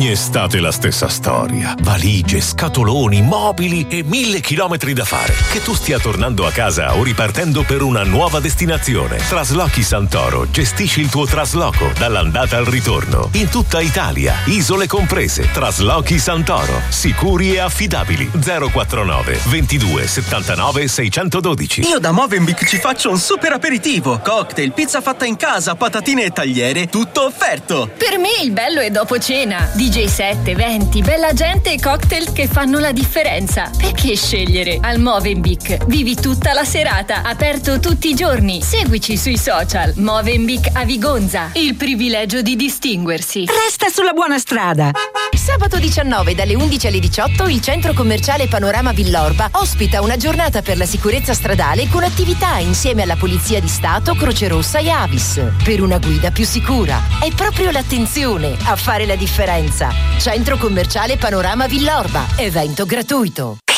Ogni estate la stessa storia. Valigie, scatoloni, mobili e 1000 chilometri da fare. Che tu stia tornando a casa o ripartendo per una nuova destinazione. Traslochi Santoro gestisci il tuo trasloco dall'andata al ritorno. In tutta Italia, isole comprese. Traslochi Santoro. Sicuri e affidabili. 049 22 79 612. Io da Movenpick ci faccio un super aperitivo. Cocktail, pizza fatta in casa, patatine e tagliere, tutto offerto. Per me il bello è dopo cena. DJ set, eventi, bella gente e cocktail che fanno la differenza. Perché scegliere? Al Movenpick vivi tutta la serata, aperto tutti i giorni. Seguici sui social. Movenpick a Vigonza. Il privilegio di distinguersi. Resta sulla buona strada. Sabato 19 dalle 11 alle 18 il centro commerciale Panorama Villorba ospita una giornata per la sicurezza stradale con attività insieme alla Polizia di Stato, Croce Rossa e Avis. Per una guida più sicura. È proprio l'attenzione a fare la differenza. Centro commerciale Panorama Villorba. Evento gratuito.